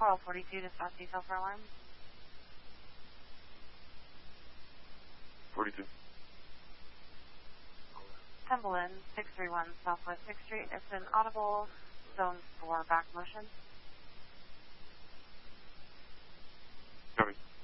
42 dispatch detail for alarm. 42. Temple Inn, 631 Southwest 6th Street. It's an audible zone 4 back motion. Copy.